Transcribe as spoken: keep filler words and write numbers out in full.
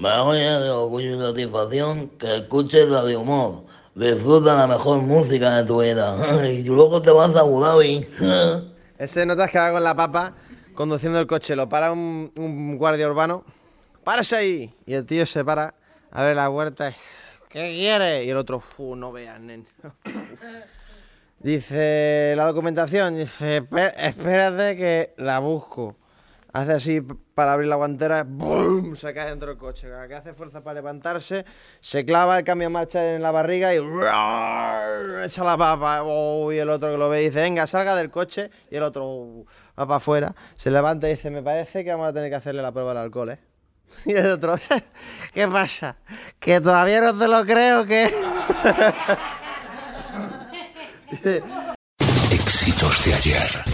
Mejor ya de orgullo y satisfacción que escuches la de humor. Disfruta la mejor música de tu vida. Y luego te vas a Abu Dhabi. Ese notas que va con la papa conduciendo el coche. Lo para un, un guardia urbano. ¡Párase ahí! Y el tío se para, abre la puerta. ¿Qué quiere? Y el otro, ¡fu! No veas, nen. Dice la documentación, dice, espérate que la busco. Hace así para abrir la guantera, ¡bum! Se cae dentro del coche. Que hace fuerza para levantarse, se clava el cambio de marcha en la barriga y ¡ruar! Echa la papa. Oh, y el otro que lo ve dice, venga, salga del coche. Y el otro uh, va para afuera, se levanta y dice, me parece que vamos a tener que hacerle la prueba del alcohol, ¿eh? Y el otro, ¿qué pasa? ¿Que todavía no te lo creo que...? Éxitos de ayer.